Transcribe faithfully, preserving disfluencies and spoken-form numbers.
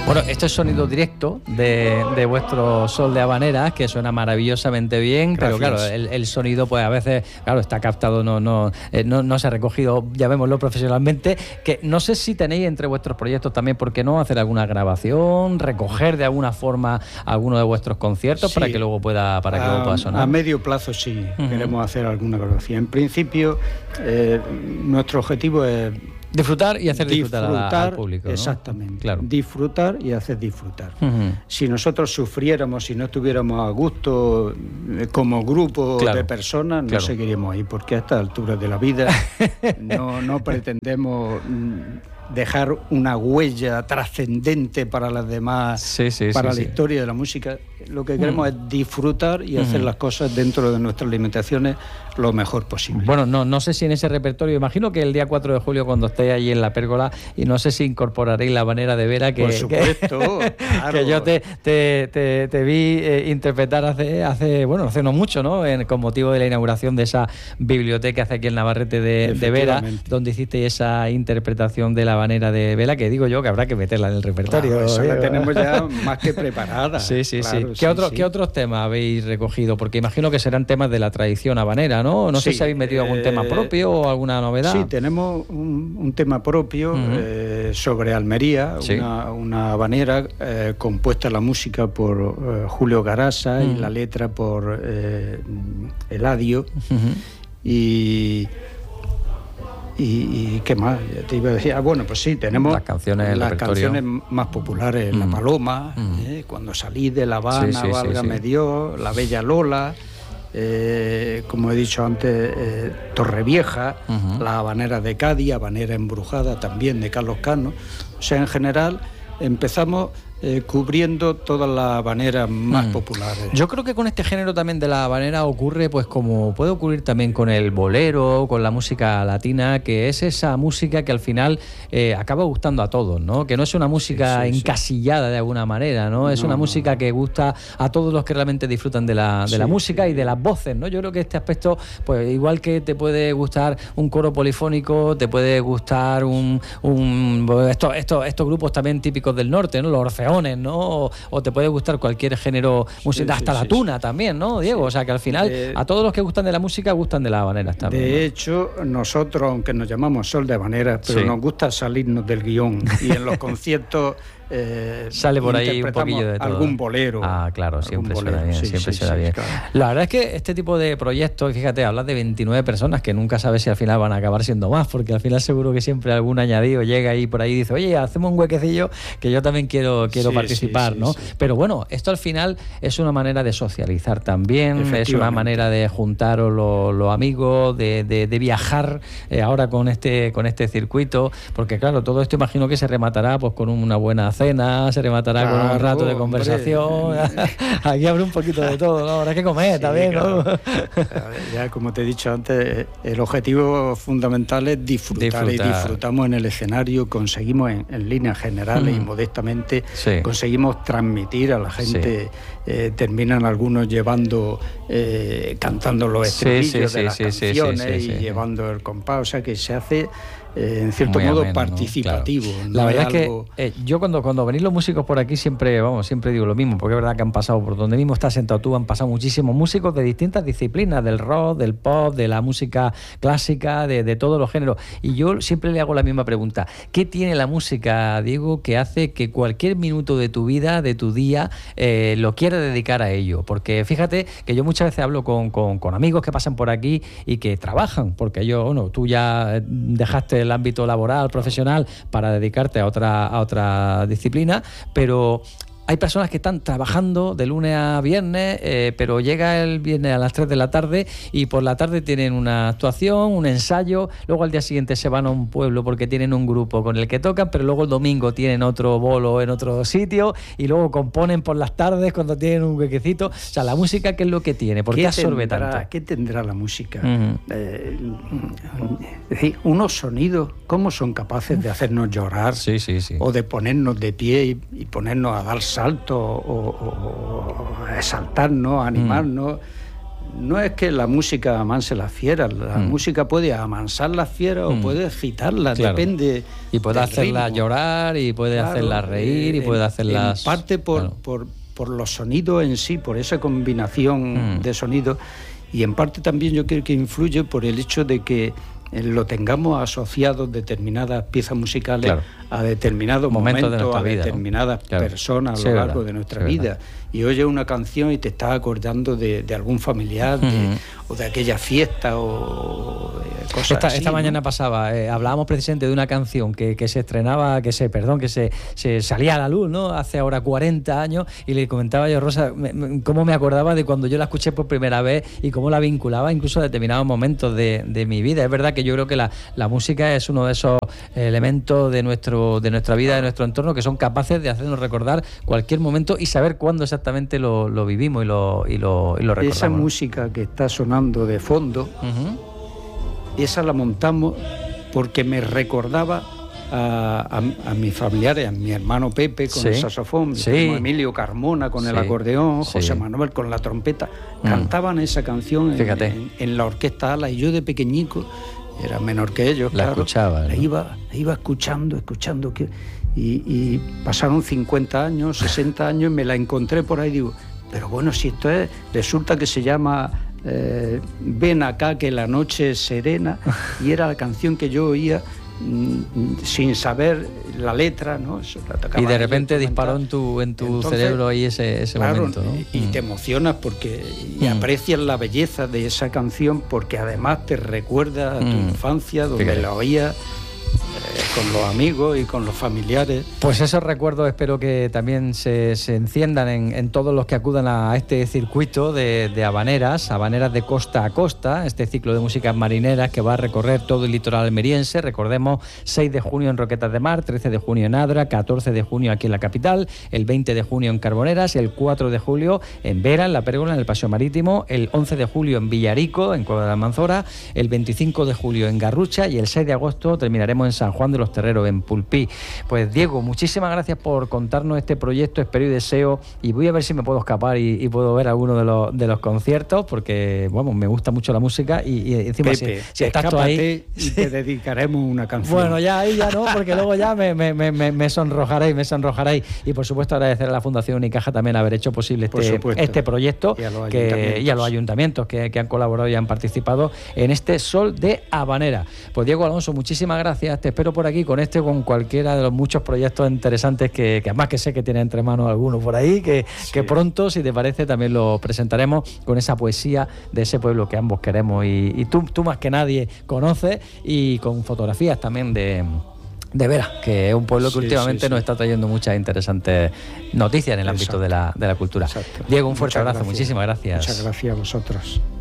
Bueno, esto es sonido directo de, de vuestro Sol de Habaneras, que suena maravillosamente bien. Gracias. Pero claro, el, el sonido pues a veces, claro, está captado, no, no, eh, no, no se ha recogido, llamémoslo profesionalmente, que no sé si tenéis entre vuestros proyectos también, ¿por qué no?, hacer alguna grabación, recoger de alguna forma alguno de vuestros conciertos, sí, para que luego pueda, para que a, luego pueda sonar. A medio plazo sí, uh-huh. queremos hacer alguna grabación. En principio, eh, nuestro objetivo es disfrutar y hacer disfrutar, disfrutar a, al público, ¿no? Exactamente, claro. Disfrutar y hacer disfrutar. Uh-huh. Si nosotros sufriéramos, si no estuviéramos a gusto como grupo, claro, de personas, no claro. seguiríamos ahí, porque a estas alturas de la vida no, no pretendemos dejar una huella trascendente para las demás, sí, sí, para sí, la sí. historia de la música. Lo que queremos uh-huh. es disfrutar y uh-huh. hacer las cosas dentro de nuestras limitaciones lo mejor posible. Bueno, no, no sé si en ese repertorio, imagino que el día cuatro de julio cuando estéis allí en la Pérgola, y no sé si incorporaréis la Habanera de Vera, que, por supuesto, que, claro. que yo te, te, te, te vi eh, interpretar hace, hace, bueno, hace no mucho, ¿no?, en, con motivo de la inauguración de esa biblioteca hace aquí en Navarrete de, de Vera, donde hicisteis esa interpretación de la Habanera de Vera, que digo yo que habrá que meterla en el repertorio. Claro, eso la tenemos ya más que preparada. Sí, sí, claro, sí. ¿Qué, sí, otro, sí. ¿Qué otros temas habéis recogido? Porque imagino que serán temas de la tradición habanera, ¿no? No sí, sé si habéis metido algún eh, tema propio o alguna novedad. Sí, tenemos un, un tema propio uh-huh. eh, sobre Almería, sí. una, una habanera eh, compuesta la música por eh, Julio Garasa uh-huh. y la letra por eh, Eladio. Uh-huh. Y... Y, y qué más, te iba a decir, ah, bueno, pues sí, tenemos las canciones, las canciones más populares, mm. La Paloma, mm. eh, Cuando salí de La Habana, sí, sí, Válgame sí, sí. Dios, La Bella Lola, eh, como he dicho antes, eh, Torrevieja, uh-huh. La Habanera de Cádiz, Habanera Embrujada también de Carlos Cano. O sea, en general empezamos Eh, cubriendo todas las habaneras más mm. populares. Yo creo que con este género también de la habanera ocurre, pues como puede ocurrir también con el bolero, con la música latina, que es esa música que al final eh, acaba gustando a todos, ¿no? Que no es una música sí, sí, encasillada sí. de alguna manera, ¿no? Es no, una música no. que gusta a todos los que realmente disfrutan de la, de sí, la música sí. y de las voces, ¿no? Yo creo que este aspecto, pues igual que te puede gustar un coro polifónico, te puede gustar un, un estos, estos, estos grupos también típicos del norte, ¿no? Los Orfeones, ¿no? O, o te puede gustar cualquier género musical, sí, hasta sí, la sí, tuna sí. también, ¿no, Diego? Sí. O sea que al final de, a todos los que gustan de la música gustan de las habaneras también. De ¿no? hecho, nosotros, aunque nos llamamos Sol de Habaneras, pero sí. nos gusta salirnos del guión y en los conciertos eh, sale por ahí un poquillo de todo. Algún bolero. Ah, claro, siempre bolero, suena bien, sí, siempre sí, suena sí, bien. Claro. La verdad es que este tipo de proyectos, fíjate, hablas de veintinueve personas que nunca sabes si al final van a acabar siendo más, porque al final seguro que siempre algún añadido llega ahí por ahí y dice, oye, hacemos un huequecillo que yo también quiero, quiero sí, participar, sí, sí, ¿no? Sí. Pero bueno, esto al final es una manera de socializar también, es una manera de juntaros los, los amigos, de, de, de viajar eh, ahora con este, con este circuito, porque claro, todo esto imagino que se rematará pues con una buena cena, se rematará Claro, con un rato de conversación. Aquí habrá un poquito de todo, ¿no? Habrá que comer sí, también, claro. ¿no? Ya, como te he dicho antes, el objetivo fundamental es disfrutar, disfrutar. Y disfrutamos en el escenario, conseguimos en, en líneas generales mm. y modestamente, sí. conseguimos transmitir a la gente, sí. eh, terminan algunos llevando, eh, cantando los estribillos sí, sí, de las sí, canciones sí, sí, sí, y sí. llevando el compás, o sea que se hace Eh, en cierto Muy modo ameno, participativo. ¿no? Claro. No la verdad es algo... que eh, yo cuando, cuando venís los músicos por aquí siempre, vamos, siempre digo lo mismo, porque es verdad que han pasado por donde mismo estás sentado tú, han pasado muchísimos músicos de distintas disciplinas, del rock, del pop, de la música clásica, de, de todos los géneros. Y yo siempre le hago la misma pregunta. ¿Qué tiene la música, Diego, que hace que cualquier minuto de tu vida, de tu día, eh, lo quiera dedicar a ello? Porque fíjate que yo muchas veces hablo con, con, con amigos que pasan por aquí y que trabajan, porque yo, bueno, tú ya dejaste el ámbito laboral, profesional, para dedicarte a otra, a otra disciplina, pero hay personas que están trabajando de lunes a viernes, eh, pero llega el viernes a las tres de la tarde y por la tarde tienen una actuación, un ensayo, luego al día siguiente se van a un pueblo porque tienen un grupo con el que tocan, pero luego el domingo tienen otro bolo en otro sitio y luego componen por las tardes cuando tienen un huequecito. O sea, la música, ¿qué es lo que tiene? ¿Por qué, qué absorbe tendrá, tanto? ¿Qué tendrá la música? Uh-huh. Eh, es decir, unos sonidos, ¿cómo son capaces de hacernos llorar? Sí, sí, sí. O de ponernos de pie y, y ponernos a dar saltos o, o, o a exaltarnos, a animarnos. Mm. no es que la música amanse las fieras, la mm. música puede amansar las fieras mm. o puede agitarlas, claro. depende. Y puede hacerlas ritmo. llorar, y puede claro, hacerlas reír, y puede hacerlas... En parte por, claro. por, por los sonidos en sí, por esa combinación mm. de sonidos, y en parte también yo creo que influye por el hecho de que lo tengamos asociado determinadas piezas musicales claro. a determinados momentos, momentos de a vida, determinadas ¿no? claro. personas a lo sí, largo verdad. de nuestra sí, vida. Verdad. Y oyes una canción y te estás acordando de, de algún familiar uh-huh. de, o de aquella fiesta o de cosas esta, así. Esta ¿no? mañana pasaba, eh, hablábamos precisamente de una canción que, que se estrenaba, que se, perdón, que se, se salía a la luz, ¿no? Hace ahora cuarenta años, y le comentaba yo a Rosa me, me, cómo me acordaba de cuando yo la escuché por primera vez y cómo la vinculaba incluso a determinados momentos de, de mi vida. Es verdad que yo creo que la, la música es uno de esos elementos de nuestro de nuestra vida, de nuestro entorno, que son capaces de hacernos recordar cualquier momento y saber cuándo exactamente lo, lo vivimos y lo, y lo, y lo recordamos. Esa música que está sonando de fondo, uh-huh. esa la montamos porque me recordaba a, a, a mis familiares, a mi hermano Pepe con sí. el saxofón, sí. Emilio Carmona con sí. el acordeón, sí. José Manuel con la trompeta, mm. cantaban esa canción en, en, en la orquesta Ala, y yo de pequeñico, era menor que ellos, la claro, escuchaba, la ¿no? iba, la iba escuchando, escuchando, que, y, y pasaron cincuenta años, sesenta años, y me la encontré por ahí, digo, pero bueno, si esto es, resulta que se llama eh, Ven acá que la noche es serena, y era la canción que yo oía sin saber la letra, ¿no? Y de repente disparó en tu en tu Entonces, cerebro ahí ese, ese claro, momento, ¿no? Y mm. te emocionas porque y mm. aprecias la belleza de esa canción, porque además te recuerda a tu mm. infancia, donde Fíjate. la oías eh, con los amigos y con los familiares. Pues esos recuerdos espero que también se, se enciendan en, en todos los que acudan a este circuito de, de habaneras, habaneras de costa a costa, este ciclo de músicas marineras que va a recorrer todo el litoral almeriense. Recordemos, seis de junio en Roquetas de Mar, trece de junio en Adra, catorce de junio aquí en la capital, el veinte de junio en Carboneras, el cuatro de julio en Vera, en La Pérgola, en el Paseo Marítimo, el once de julio en Villarico, en Cueva de la Almanzora, el veinticinco de julio en Garrucha, y el seis de agosto terminaremos en San Juan de los Terreros, en Pulpí. Pues Diego, muchísimas gracias por contarnos este proyecto, espero y deseo, y voy a ver si me puedo escapar y, y puedo ver alguno de los, de los conciertos, porque bueno, me gusta mucho la música, y, y encima Pepe, si, si estás tú ahí y sí. te dedicaremos una canción. Bueno, ya ahí ya no, porque luego ya me, me, me, me sonrojaréis, me sonrojaréis, y por supuesto agradecer a la Fundación Unicaja también haber hecho posible este, este proyecto, y a los que, ayuntamientos, y a los ayuntamientos que, que han colaborado y han participado en este Sol de Habanera. Pues Diego Alonso, muchísimas gracias, te espero por aquí con este, con cualquiera de los muchos proyectos interesantes que, que además que sé que tiene entre manos algunos por ahí, que, sí. que pronto, si te parece, también lo presentaremos con esa poesía de ese pueblo que ambos queremos, y, y tú, tú más que nadie conoces, y con fotografías también de... de Vera, que es un pueblo que sí, últimamente sí, sí. nos está trayendo muchas interesantes noticias en el Exacto. ámbito de la, de la cultura. Exacto. Diego, un fuerte Muchas abrazo, gracias. muchísimas gracias. Muchas gracias a vosotros.